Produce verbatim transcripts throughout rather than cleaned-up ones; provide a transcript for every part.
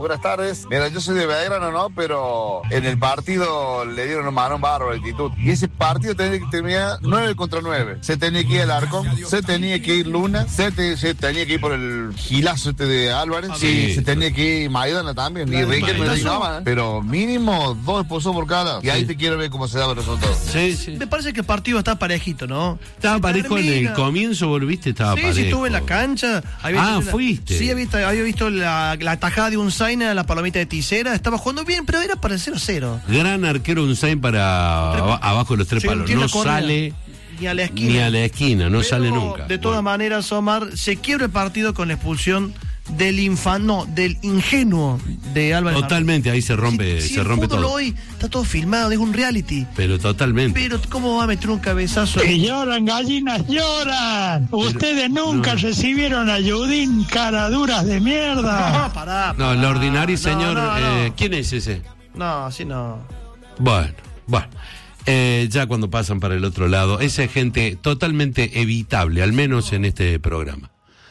buenas tardes. Mira, yo soy de Belgrano, ¿no? Pero en el partido le dieron un mano bárbaro a Actitud. Y ese partido tenía que terminar nueve contra nueve. Se tenía que ir el Arcón, se tenía que ir Luna, se, te, se tenía que ir por el gilazo este de Álvarez, sí, se tenía que ir Maidana también, ni Riquelme no dignaban, ¿eh? Pero mínimo dos expulsó por cada. Y ahí sí. Te quiero ver cómo se da el resultado. Sí, sí. Me parece que el partido está parejito, ¿no? Estaba parejo en el comienzo, volviste, estaba sí, parejo. Sí, sí, estuve en la cancha. Ah, fuiste. La, sí, había visto, había visto la, la tajada de Unzaina, la palomita de Tisera, estaba jugando bien, pero era para el cero cero. Gran arquero Unzain para ab- abajo de los tres sí, palos. No sale ni a la esquina. Ni a la esquina, no pero sale nunca. De todas bueno. maneras, Omar, se quiebra el partido con la expulsión del infan, no, del ingenuo de Álvarez. Totalmente, ahí se rompe, si, si se rompe todo. Hoy está todo filmado, es un reality. Pero totalmente. Pero ¿cómo va a meter un cabezazo? Que lloran, gallinas, lloran. Pero, ustedes nunca no. recibieron ayudín, caraduras de mierda. No, pará, pará. No, el ordinario señor, no, no, eh, no. ¿quién es ese? No, así no. Bueno, bueno. Eh, ya cuando pasan para el otro lado, esa es gente totalmente evitable, al menos en este programa.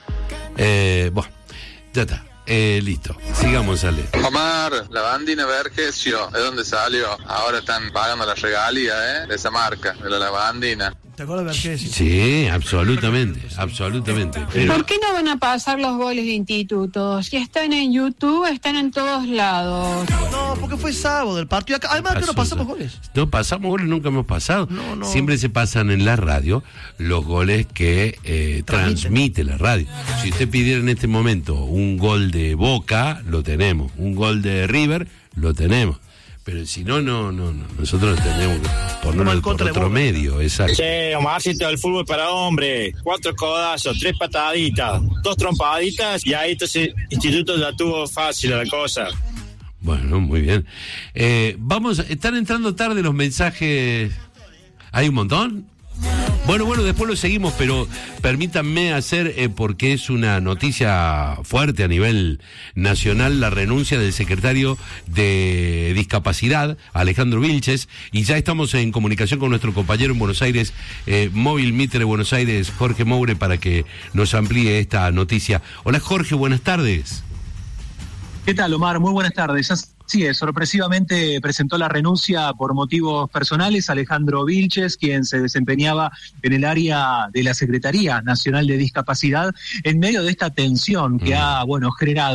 Eh, bueno, ya está. Eh, listo, sigamos, Ale. Omar, la bandina Vergesio, ¿de dónde salió? Ahora están pagando la regalía, ¿eh? De esa marca, de la lavandina. ¿Te acuerdas de Vergesio? Sí, absolutamente, absolutamente. Pero... ¿Por qué no van a pasar los goles de institutos? Si están en YouTube, están en todos lados. No, porque fue sábado el partido. Además, que no pasamos goles. No pasamos goles, nunca hemos pasado. No, no. Siempre se pasan en la radio los goles que eh, transmite la radio. Si usted pidiera en este momento un gol de Boca, lo tenemos. Un gol de River, lo tenemos. Pero si no, no, no, no. Nosotros tenemos que ponernos por otro medio, exacto. Che, Omarcito, el fútbol para hombres. Cuatro codazos, tres pataditas, dos trompaditas y ahí entonces Instituto ya tuvo fácil la cosa. Bueno, muy bien. Eh, vamos, están entrando tarde los mensajes. ¿Hay un montón? Bueno, bueno, después lo seguimos, pero permítanme hacer, eh, porque es una noticia fuerte a nivel nacional, la renuncia del secretario de Discapacidad, Alejandro Vilches, y ya estamos en comunicación con nuestro compañero en Buenos Aires, eh, Móvil Mitre Buenos Aires, Jorge Moure, para que nos amplíe esta noticia. Hola Jorge, buenas tardes. ¿Qué tal, Omar? Muy buenas tardes. Así es, sorpresivamente presentó la renuncia por motivos personales Alejandro Vilches, quien se desempeñaba en el área de la Secretaría Nacional de Discapacidad, en medio de esta tensión que mm. ha, bueno, generado